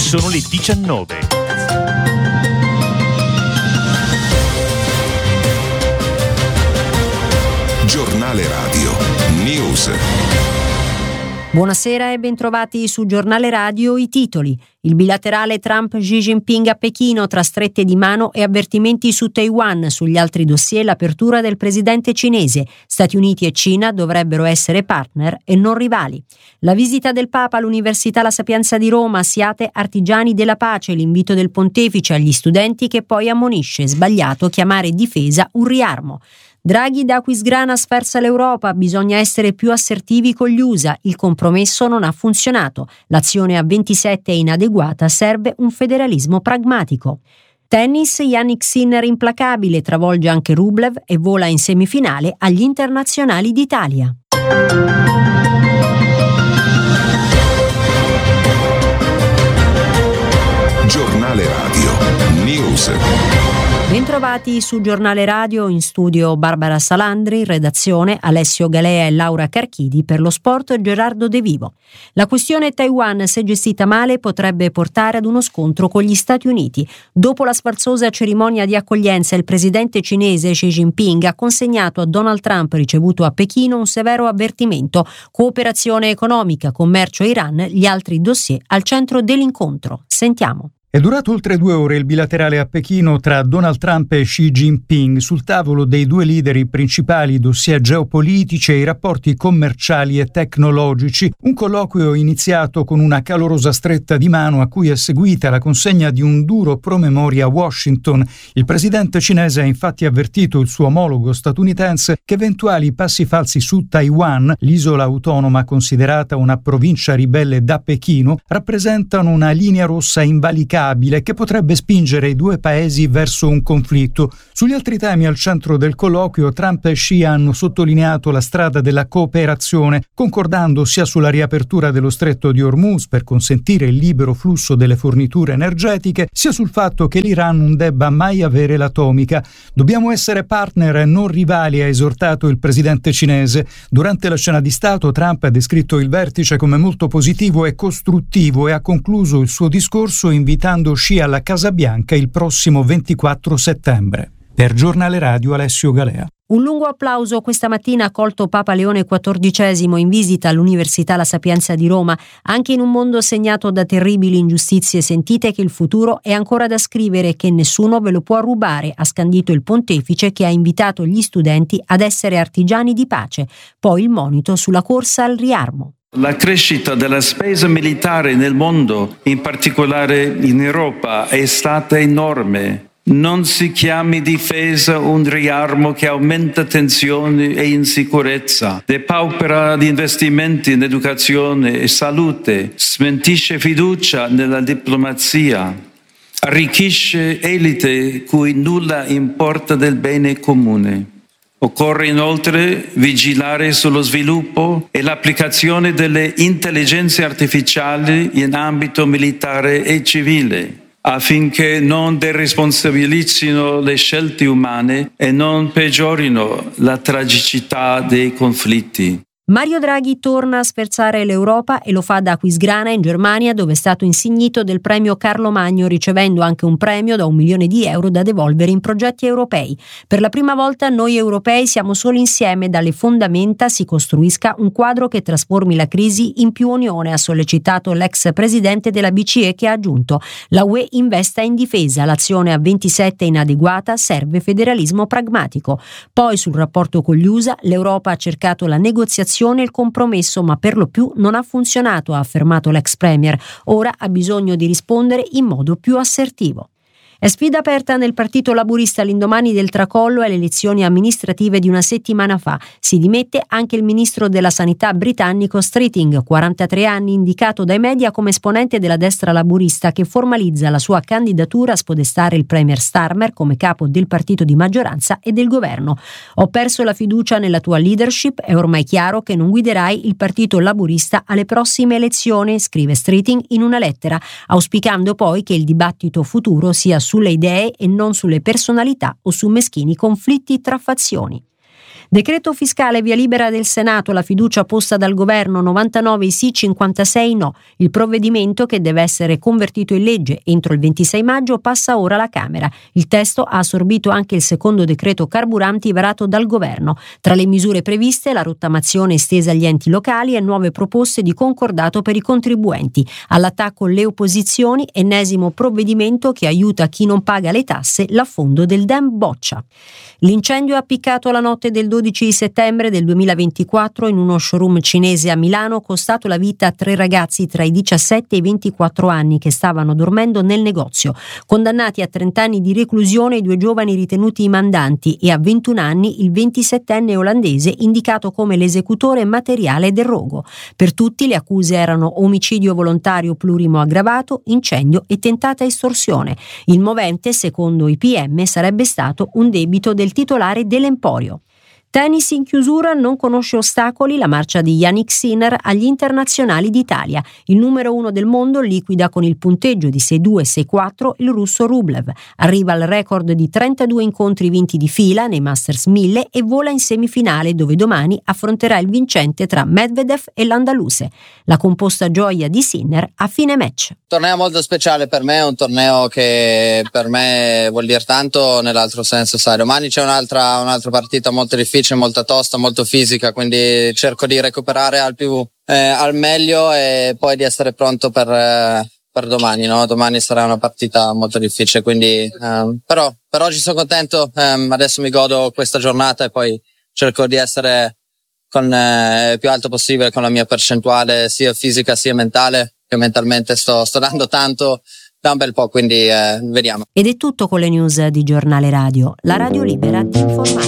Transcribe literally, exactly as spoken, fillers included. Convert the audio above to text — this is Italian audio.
Sono le diciannove. Giornale Radio News. Buonasera e bentrovati su Giornale Radio. I titoli: il bilaterale Trump-Xi Jinping a Pechino tra strette di mano e avvertimenti su Taiwan. Sugli altri dossier l'apertura del presidente cinese. Stati Uniti e Cina dovrebbero essere partner e non rivali. La visita del Papa all'Università La Sapienza di Roma. Siate artigiani della pace, l'invito del pontefice agli studenti, che poi ammonisce: sbagliato chiamare difesa un riarmo. Draghi da Aquisgrana sferza l'Europa, bisogna essere più assertivi con gli U S A, il compromesso non ha funzionato, l'azione a ventisette è inadeguata, serve un federalismo pragmatico. Tennis, Jannik Sinner implacabile, travolge anche Rublev e vola in semifinale agli internazionali d'Italia. Giornale Radio News. Bentrovati su Giornale Radio, in studio Barbara Salandri, redazione Alessio Galea e Laura Carchidi, per lo sport Gerardo De Vivo. La questione Taiwan, se gestita male, potrebbe portare ad uno scontro con gli Stati Uniti. Dopo la sfarzosa cerimonia di accoglienza, il presidente cinese Xi Jinping ha consegnato a Donald Trump, ricevuto a Pechino, un severo avvertimento: cooperazione economica, commercio e Iran, gli altri dossier al centro dell'incontro. Sentiamo. È durato oltre due ore il bilaterale a Pechino tra Donald Trump e Xi Jinping. Sul tavolo dei due leader i principali dossier geopolitici e i rapporti commerciali e tecnologici. Un colloquio iniziato con una calorosa stretta di mano a cui è seguita la consegna di un duro promemoria a Washington. Il presidente cinese ha infatti avvertito il suo omologo statunitense che eventuali passi falsi su Taiwan, l'isola autonoma considerata una provincia ribelle da Pechino, rappresentano una linea rossa invalicabile che potrebbe spingere i due paesi verso un conflitto. Sugli altri temi al centro del colloquio, Trump e Xi hanno sottolineato la strada della cooperazione, concordando sia sulla riapertura dello stretto di Hormuz per consentire il libero flusso delle forniture energetiche, sia sul fatto che l'Iran non debba mai avere l'atomica. Dobbiamo essere partner e non rivali, ha esortato il presidente cinese. Durante la cena di Stato, Trump ha descritto il vertice come molto positivo e costruttivo e ha concluso il suo discorso invitando Xi alla Casa Bianca il prossimo ventiquattro settembre. Per Giornale Radio Alessio Galea. Un lungo applauso questa mattina ha colto Papa Leone quattordicesimo in visita all'Università La Sapienza di Roma. Anche in un mondo segnato da terribili ingiustizie, sentite che il futuro è ancora da scrivere e che nessuno ve lo può rubare, ha scandito il pontefice, che ha invitato gli studenti ad essere artigiani di pace. Poi il monito sulla corsa al riarmo. La crescita della spesa militare nel mondo, in particolare in Europa, è stata enorme. Non si chiami difesa un riarmo che aumenta tensioni e insicurezza, depaupera di investimenti in educazione e salute, smentisce fiducia nella diplomazia, arricchisce elite cui nulla importa del bene comune. Occorre inoltre vigilare sullo sviluppo e l'applicazione delle intelligenze artificiali in ambito militare e civile, affinché non deresponsabilizzino le scelte umane e non peggiorino la tragicità dei conflitti. Mario Draghi torna a sferzare l'Europa e lo fa da Aquisgrana in Germania, dove è stato insignito del premio Carlo Magno, ricevendo anche un premio da un milione di euro da devolvere in progetti europei. Per la prima volta noi europei siamo solo insieme, dalle fondamenta si costruisca un quadro che trasformi la crisi in più unione, ha sollecitato l'ex presidente della B C E, che ha aggiunto: la U E investa in difesa, l'azione a ventisette è inadeguata, serve federalismo pragmatico. Poi sul rapporto con gli U S A, l'Europa ha cercato la negoziazione e il compromesso, ma per lo più non ha funzionato, ha affermato l'ex premier. Ora ha bisogno di rispondere in modo più assertivo. È sfida aperta nel Partito Laburista all'indomani del tracollo alle elezioni amministrative di una settimana fa. Si dimette anche il ministro della Sanità britannico Streeting, quarantatré anni, indicato dai media come esponente della destra laburista, che formalizza la sua candidatura a spodestare il premier Starmer come capo del partito di maggioranza e del governo. Ho perso la fiducia nella tua leadership, è ormai chiaro che non guiderai il Partito Laburista alle prossime elezioni, scrive Streeting in una lettera, auspicando poi che il dibattito futuro sia sulle idee e non sulle personalità o su meschini conflitti tra fazioni. Decreto fiscale, via libera del Senato, la fiducia posta dal governo, novantanove sì, cinquantasei no. Il provvedimento, che deve essere convertito in legge entro il ventisei maggio, passa ora alla Camera. Il testo ha assorbito anche il secondo decreto carburanti varato dal governo. Tra le misure previste, la rottamazione estesa agli enti locali e nuove proposte di concordato per i contribuenti. All'attacco le opposizioni, ennesimo provvedimento che aiuta chi non paga le tasse, l'affondo del Dem boccia. L'incendio è appiccato la notte del dodici settembre del duemilaventiquattro in uno showroom cinese a Milano, costato la vita a tre ragazzi tra i diciassette e i ventiquattro anni che stavano dormendo nel negozio. Condannati a trenta anni di reclusione i due giovani ritenuti i mandanti e a ventuno anni il ventisettenne olandese indicato come l'esecutore materiale del rogo. Per tutti le accuse erano omicidio volontario plurimo aggravato, incendio e tentata estorsione. Il movente, secondo i P M, sarebbe stato un debito del titolare dell'emporio. Tennis in chiusura, non conosce ostacoli la marcia di Jannik Sinner agli internazionali d'Italia. Il numero uno del mondo liquida con il punteggio di sei due sei quattro il russo Rublev. Arriva al record di trentadue incontri vinti di fila nei Masters mille e vola in semifinale, dove domani affronterà il vincente tra Medvedev e l'andaluse. La composta gioia di Sinner a fine match. Torneo molto speciale per me, un torneo che per me vuol dire tanto nell'altro senso, sai, domani c'è un'altra, un'altra partita molto difficile, molto tosta, molto fisica, quindi cerco di recuperare al più eh, al meglio e poi di essere pronto per, eh, per domani, no? Domani sarà una partita molto difficile, quindi eh, però per oggi sono contento, eh, adesso mi godo questa giornata e poi cerco di essere con eh, il più alto possibile con la mia percentuale sia fisica sia mentale, che mentalmente sto, sto dando tanto da un bel po', quindi eh, vediamo. Ed è tutto con le news di Giornale Radio, la radio libera di informare.